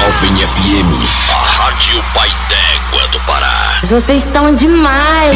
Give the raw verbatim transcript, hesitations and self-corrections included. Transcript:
Jovem F M, a Rádio Pai d'Égua do Pará. Vocês estão demais.